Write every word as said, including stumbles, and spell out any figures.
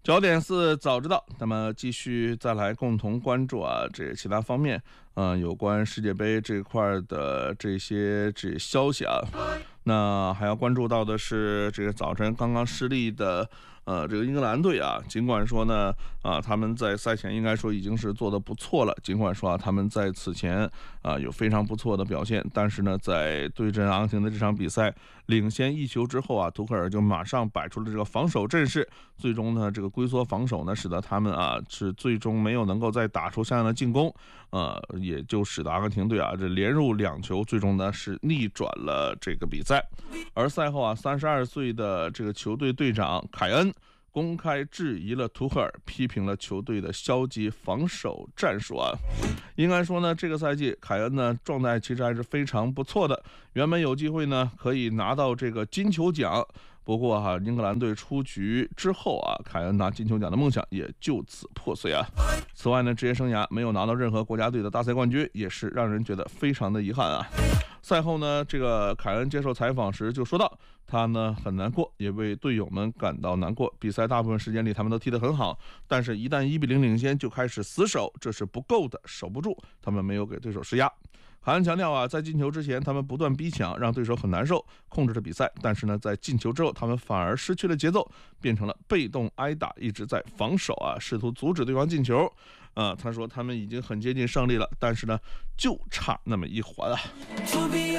焦点四早知道，那么继续再来共同关注啊，这其他方面，嗯、呃，有关世界杯这块的这些这消息啊，那还要关注到的是这个早晨刚刚失利的。呃，这个英格兰队啊，尽管说呢，啊，他们在赛前应该说已经是做得不错了。尽管说啊，他们在此前啊有非常不错的表现，但是呢，在对阵阿根廷的这场比赛领先一球之后啊，图克尔就马上摆出了这个防守阵势，最终呢，这个龟缩防守呢，使得他们啊是最终没有能够再打出相应的进攻，呃，也就使得阿根廷队啊这连入两球，最终呢是逆转了这个比赛。而赛后啊，三十二岁的这个球队队长凯恩公开质疑了图赫尔，批评了球队的消极防守战术啊。应该说呢，这个赛季凯恩呢状态其实还是非常不错的，原本有机会呢可以拿到这个金球奖。不过哈、啊，英格兰队出局之后啊，凯恩拿金球奖的梦想也就此破碎啊。此外呢，职业生涯没有拿到任何国家队的大赛冠军，也是让人觉得非常的遗憾啊。赛后呢，这个凯恩接受采访时就说到，他呢很难过，也为队友们感到难过。比赛大部分时间里他们都踢得很好，但是一旦一比零领先就开始死守，这是不够的，守不住，他们没有给对手施压。凯恩强调啊，在进球之前他们不断逼抢，让对手很难受，控制着比赛。但是呢，在进球之后，他们反而失去了节奏，变成了被动挨打，一直在防守啊，试图阻止对方进球。呃，他说他们已经很接近胜利了，但是呢，就差那么一环啊。